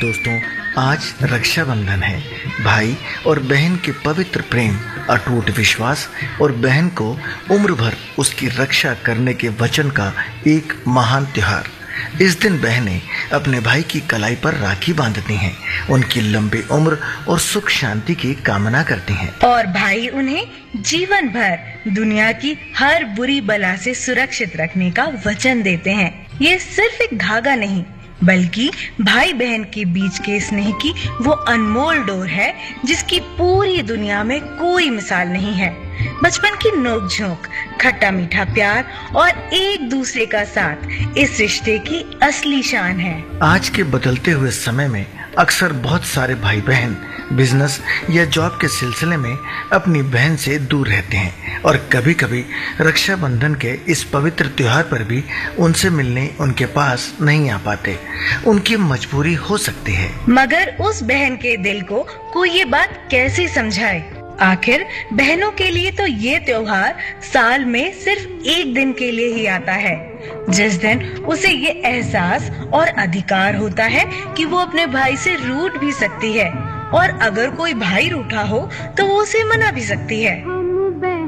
दोस्तों, आज रक्षाबंधन है। भाई और बहन के पवित्र प्रेम, अटूट विश्वास और बहन को उम्र भर उसकी रक्षा करने के वचन का एक महान त्योहार। इस दिन बहनें अपने भाई की कलाई पर राखी बांधती हैं, उनकी लंबी उम्र और सुख शांति की कामना करती हैं। और भाई उन्हें जीवन भर दुनिया की हर बुरी बला से सुरक्षित रखने का वचन देते हैं। ये सिर्फ एक धागा नहीं, बल्कि भाई बहन के बीच के स्नेह की वो अनमोल डोर है जिसकी पूरी दुनिया में कोई मिसाल नहीं है। बचपन की नोक-झोंक, खट्टा मीठा प्यार और एक दूसरे का साथ इस रिश्ते की असली शान है। आज के बदलते हुए समय में अक्सर बहुत सारे भाई बहन बिजनेस या जॉब के सिलसिले में अपनी बहन से दूर रहते हैं और कभी-कभी रक्षाबंधन के इस पवित्र त्योहार पर भी उनसे मिलने उनके पास नहीं आ पाते। उनकी मजबूरी हो सकती है, मगर उस बहन के दिल को कोई ये बात कैसे समझाए। आखिर बहनों के लिए तो ये त्योहार साल में सिर्फ एक दिन के लिए ही आता है, जिस दिन उसे ये एहसास और अधिकार होता है कि वो अपने भाई से रूठ भी सकती है और अगर कोई भाई रूठा हो तो वो उसे मना भी सकती है।